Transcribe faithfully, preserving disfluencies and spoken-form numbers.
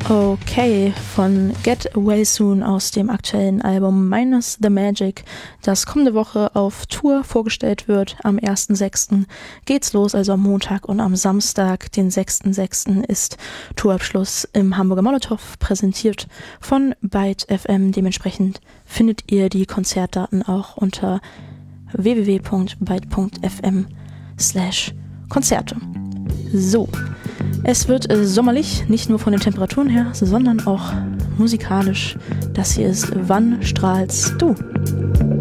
Okay, von Get Away Soon aus dem aktuellen Album Minus the Magic, das kommende Woche auf Tour vorgestellt wird. Am ersten sechsten geht's los, also am Montag, und am Samstag, den sechsten sechsten ist Tourabschluss im Hamburger Molotow, präsentiert von Byte F M. Dementsprechend findet ihr die Konzertdaten auch unter w w w punkt byte punkt f m slash Konzerte. So, es wird äh, sommerlich, nicht nur von den Temperaturen her, sondern auch musikalisch. Das hier ist Wann strahlst du?